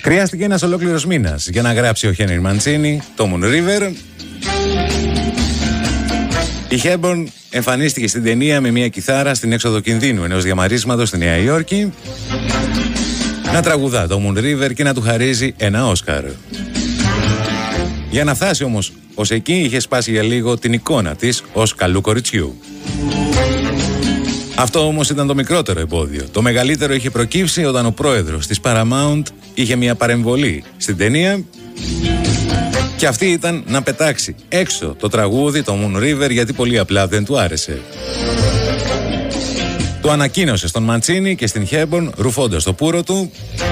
Χρειάστηκε ένας ολόκληρος μήνας για να γράψει ο Χένρι Μαντσίνι το Moon River. Η Χέμπορν εμφανίστηκε στην ταινία με μια κιθάρα στην έξοδο κινδύνου ενός διαμαρίσματος στη Νέα Υόρκη, να τραγουδά το Moon River και να του χαρίζει ένα Όσκαρ. Για να φτάσει όμως ως εκεί είχε σπάσει για λίγο την εικόνα της ως καλού κοριτσιού. Αυτό όμως ήταν το μικρότερο εμπόδιο. Το μεγαλύτερο είχε προκύψει όταν ο πρόεδρος της Paramount είχε μια παρεμβολή στην ταινία και αυτή ήταν να πετάξει έξω το τραγούδι, το Moon River, γιατί πολύ απλά δεν του άρεσε. Το ανακοίνωσε στον Μαντσίνι και στην Χέμπορν ρουφώντας το πούρο του,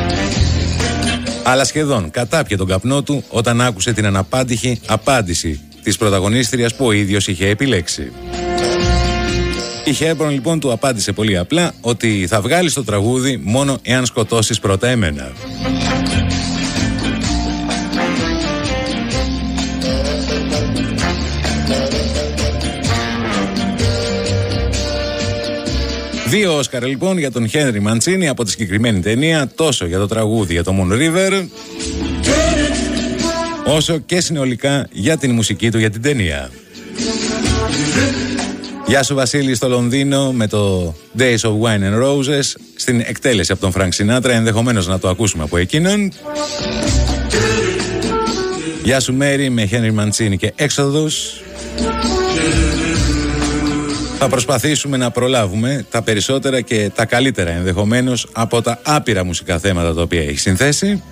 αλλά σχεδόν κατάπιε τον καπνό του όταν άκουσε την αναπάντηχη απάντηση της πρωταγωνίστριας που ο ίδιος είχε επιλέξει. Η Χέμπορν λοιπόν του απάντησε πολύ απλά ότι θα βγάλεις το τραγούδι μόνο εάν σκοτώσεις πρώτα εμένα. Δύο Όσκαρ λοιπόν για τον Χένρι Μαντσίνι από τη συγκεκριμένη ταινία, τόσο για το τραγούδι για το Moon River, όσο και συνολικά για την μουσική του για την ταινία. Γεια σου Βασίλη στο Λονδίνο με το Days of Wine and Roses στην εκτέλεση από τον Φρανκ Σινάτρα, ενδεχομένως να το ακούσουμε από εκείνον. Γεια σου Μέρη με Χένρι Μαντσίνι και Έξοδος. Θα προσπαθήσουμε να προλάβουμε τα περισσότερα και τα καλύτερα ενδεχομένως από τα άπειρα μουσικά θέματα τα οποία έχει συνθέσει.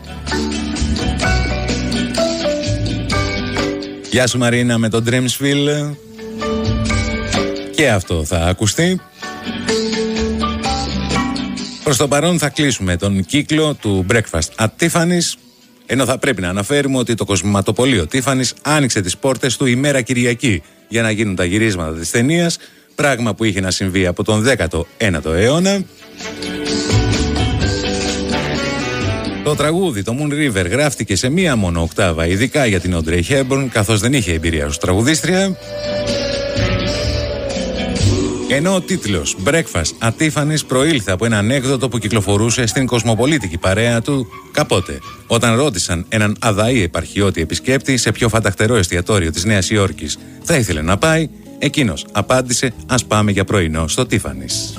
Γεια σου Μαρίνα με το Dreamsville. Και αυτό θα ακουστεί. Προς το παρόν θα κλείσουμε τον κύκλο του Breakfast at Tiffany's, ενώ θα πρέπει να αναφέρουμε ότι το κοσμηματοπωλείο Tiffany's άνοιξε τις πόρτες του ημέρα Κυριακή για να γίνουν τα γυρίσματα της ταινίας, πράγμα που είχε να συμβεί από τον 19ο αιώνα. Το τραγούδι, το Moon River, γράφτηκε σε μία μόνο οκτάβα, ειδικά για την Audrey Hepburn, καθώς δεν είχε εμπειρία ως τραγουδίστρια. Ενώ ο τίτλος Breakfast at Tiffany's προήλθε από ένα ανέκδοτο που κυκλοφορούσε στην κοσμοπολίτικη παρέα του κάποτε, όταν ρώτησαν έναν αδαή επαρχιώτη επισκέπτη σε ποιο φανταχτερό εστιατόριο της Νέας Υόρκης θα ήθελε να πάει, εκείνος απάντησε «Ας πάμε για πρωινό στο Tiffany's».